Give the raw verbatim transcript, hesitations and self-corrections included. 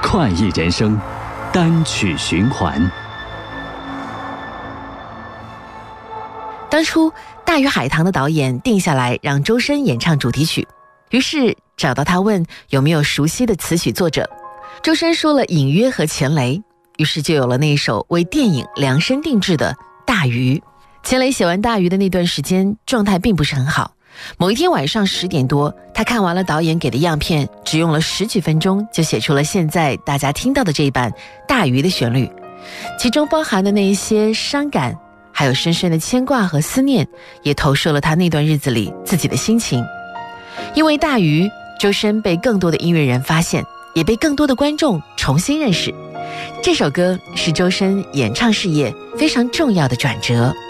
快意人生单曲循环。 当初大鱼海棠的导演定下来让周深演唱主题曲，于是找到他问有没有熟悉的词曲作者。周深说了隐约和钱雷，于是就有了那一首为电影量身定制的大鱼。钱雷写完大鱼的那段时间状态并不是很好，某一天晚上十点多，他看完了导演给的样片，只用了十几分钟就写出了现在大家听到的这一版大鱼的旋律，其中包含的那一些伤感，还有深深的牵挂和思念，也投射了他那段日子里自己的心情。因为大鱼，周深被更多的音乐人发现，也被更多的观众重新认识。这首歌是周深演唱事业非常重要的转折。